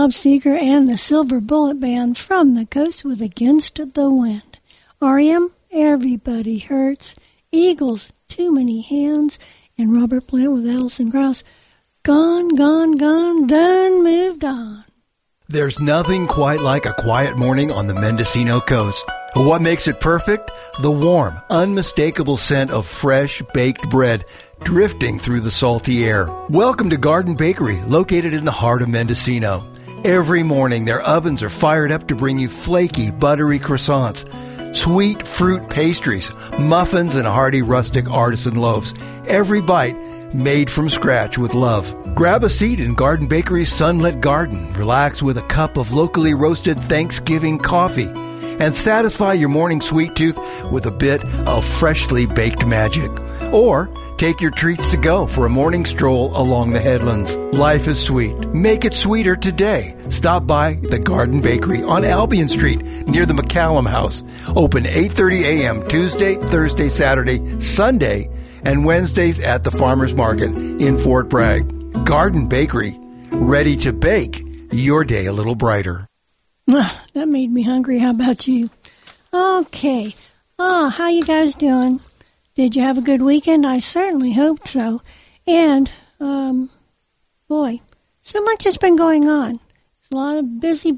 Bob Seger and the Silver Bullet Band from the coast with Against the Wind. R.E.M., Everybody Hurts. Eagles, Too Many Hands. And Robert Plant with Alison Krauss, Gone, Gone, Gone, Done, Moved On. There's nothing quite like a quiet morning on the Mendocino coast. What makes it perfect? The warm, unmistakable scent of fresh baked bread drifting through the salty air. Welcome to Garden Bakery, located in the heart of Mendocino. Every morning, their ovens are fired up to bring you flaky, buttery croissants, sweet fruit pastries, muffins, and hearty rustic artisan loaves. Every bite made from scratch with love. Grab a seat in Garden Bakery's sunlit garden, relax with a cup of locally roasted Thanksgiving coffee, and satisfy your morning sweet tooth with a bit of freshly baked magic. Or take your treats to go for a morning stroll along the headlands. Life is sweet. Make it sweeter today. Stop by the Garden Bakery on Albion Street near the McCallum House. Open 8:30 a.m. Tuesday, Thursday, Saturday, Sunday, and Wednesdays at the Farmers Market in Fort Bragg. Garden Bakery, ready to bake your day a little brighter. That made me hungry. How about you? Okay. How you guys doing? Did you have a good weekend? I certainly hope so. And, boy, so much has been going on. A lot of busy.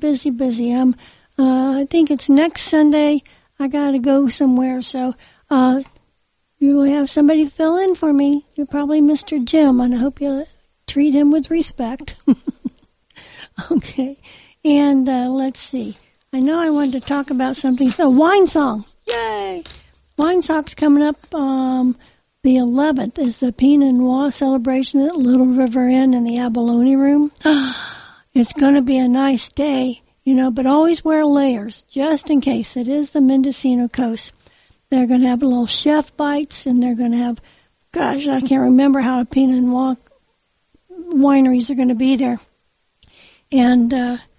I think it's next Sunday. I got to go somewhere, so you will have somebody fill in for me. You're probably Mr. Jim, and I hope you'll treat him with respect. Okay. And let's see. I know I wanted to talk about something. So, Wine Song. Yay! Wine Song's coming up the 11th. Is the Pinot Noir celebration at Little River Inn in the Abalone Room. It's going to be a nice day, but always wear layers, just in case. It is the Mendocino coast. They're going to have little chef bites, and they're going to have, I can't remember how the Pinot Noir wineries are going to be there. And,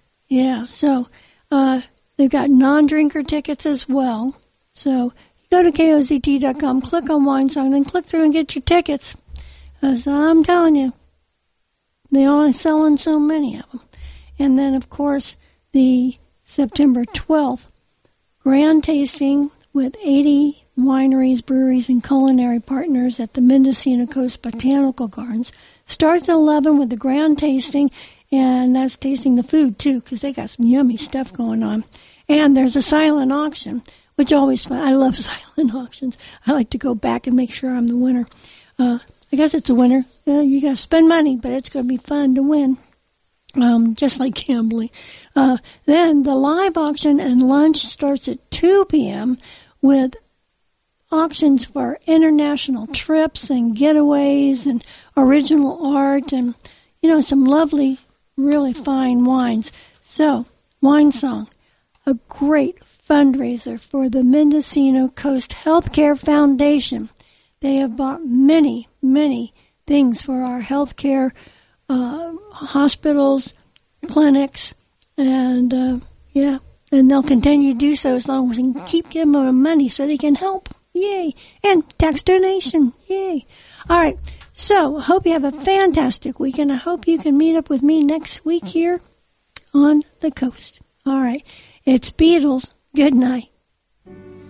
so they've got non-drinker tickets as well. So go to KOZT.com, click on Wine Song, then click through and get your tickets. Because I'm telling you, they're only selling so many of them. And then, of course, the September 12th grand tasting with 80 wineries, breweries, and culinary partners at the Mendocino Coast Botanical Gardens. Starts at 11 with the grand tasting, and that's tasting the food, too, because they got some yummy stuff going on. And there's a silent auction, which always fun. I love silent auctions. I like to go back and make sure I'm the winner. I guess it's a winner. You got to spend money, but it's going to be fun to win, just like gambling. Then the live auction and lunch starts at 2 p.m. with auctions for international trips and getaways and original art and, some lovely, really fine wines. So, Wine Song, a great fundraiser for the Mendocino Coast Healthcare Foundation. They have bought many, many things for our healthcare hospitals, clinics, and and they'll continue to do so as long as we can keep giving them money so they can help. Yay! And tax donation. Yay! All right. So, I hope you have a fantastic weekend. I hope you can meet up with me next week here on the coast. All right. It's Beatles. Good night.